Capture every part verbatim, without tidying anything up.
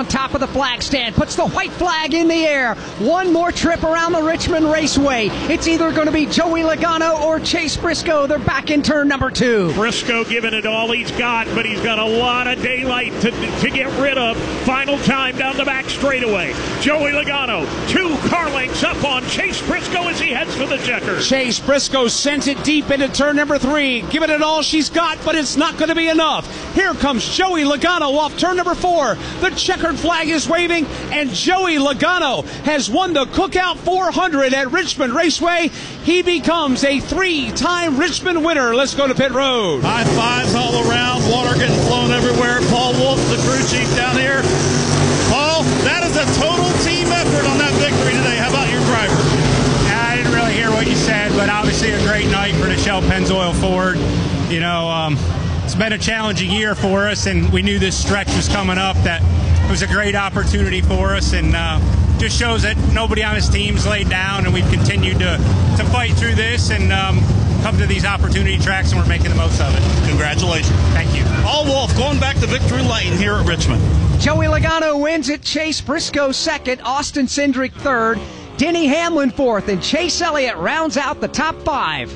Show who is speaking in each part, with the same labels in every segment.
Speaker 1: on top of the flag stand, puts the white flag in the air. One more trip around the Richmond Raceway. It's either going to be Joey Logano or Chase Briscoe. They're back in turn number two.
Speaker 2: Briscoe giving it all he's got, but he's got a lot of daylight to, to get rid of. Final time down the back straightaway. Joey Logano, two car lengths up on Chase Briscoe as he heads for the checkers.
Speaker 3: Chase Briscoe sends it deep into turn number three, giving it all she's got, but it's not going to be enough. Here comes Joey Logano off turn number four. The checkered flag is waving, and Joey Logano has won the Cookout four hundred at Richmond Raceway. He becomes a three-time Richmond winner. Let's go to pit road.
Speaker 4: High fives all around, water getting flown everywhere. Paul Wolf, the crew chief down here. Paul, that is a total team effort on that victory today. How about your driver?
Speaker 5: I didn't really hear what you said, but obviously a great night for the Shell Pennzoil Ford. You know, um, it's been a challenging year for us, and we knew this stretch was coming up, that it was a great opportunity for us, and uh, just shows that nobody on his team's laid down, and we've continued to, to fight through this and um, come to these opportunity tracks, and we're making the most of it.
Speaker 4: Congratulations.
Speaker 5: Thank you.
Speaker 4: Paul Wolf going back to victory lane here at Richmond.
Speaker 1: Joey Logano wins it, Chase Briscoe second, Austin Cindric third, Denny Hamlin fourth, and Chase Elliott rounds out the top five.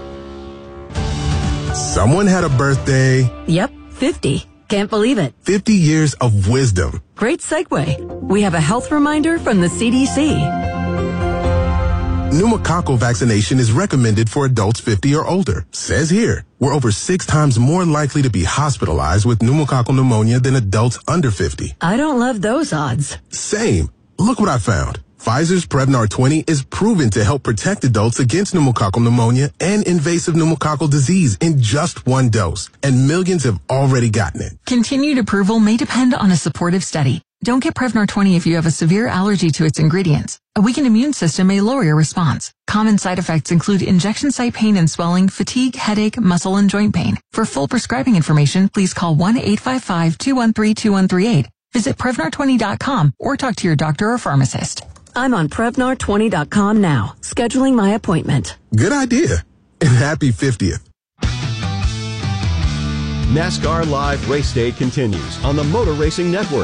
Speaker 6: Someone had a birthday.
Speaker 7: Yep, fifty. Can't believe it.
Speaker 6: fifty years of wisdom.
Speaker 7: Great segue. We have a health reminder from the C D C.
Speaker 6: Pneumococcal vaccination is recommended for adults fifty or older. Says here, we're over six times more likely to be hospitalized with pneumococcal pneumonia than adults under fifty.
Speaker 7: I don't love those odds.
Speaker 6: Same. Look what I found. Pfizer's Prevnar twenty is proven to help protect adults against pneumococcal pneumonia and invasive pneumococcal disease in just one dose, and millions have already gotten it.
Speaker 8: Continued approval may depend on a supportive study. Don't get Prevnar twenty if you have a severe allergy to its ingredients. A weakened immune system may lower your response. Common side effects include injection site pain and swelling, fatigue, headache, muscle, and joint pain. For full prescribing information, please call one eight five five, two one three, two one three eight. Visit Prevnar twenty dot com or talk to your doctor or pharmacist.
Speaker 7: I'm on Prevnar twenty dot com now, scheduling my appointment.
Speaker 6: Good idea. And happy fiftieth.
Speaker 9: NASCAR Live Race Day continues on the Motor Racing Network.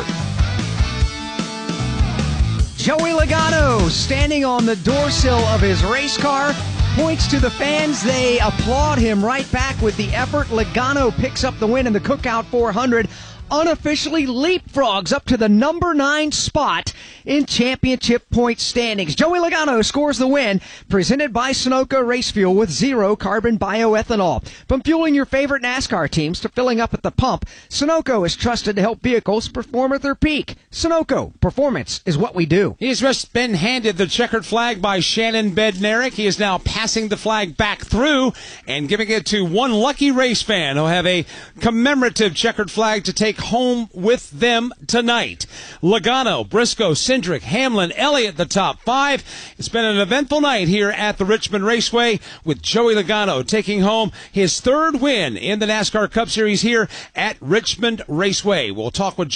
Speaker 1: Joey Logano standing on the door sill of his race car, points to the fans. They applaud him right back with the effort. Logano picks up the win in the Cookout four hundred. Unofficially leapfrogs up to the number nine spot in championship point standings. Joey Logano scores the win, presented by Sunoco Race Fuel with zero carbon bioethanol. From fueling your favorite NASCAR teams to filling up at the pump, Sunoco is trusted to help vehicles perform at their peak. Sunoco, performance is what we do.
Speaker 3: He's just been handed the checkered flag by Shannon Bednarik. He is now passing the flag back through and giving it to one lucky race fan who'll have a commemorative checkered flag to take home with them tonight. Logano, Briscoe, Cindric, Hamlin, Elliott, the top five. It's been an eventful night here at the Richmond Raceway with Joey Logano taking home his third win in the NASCAR Cup Series here at Richmond Raceway. We'll talk with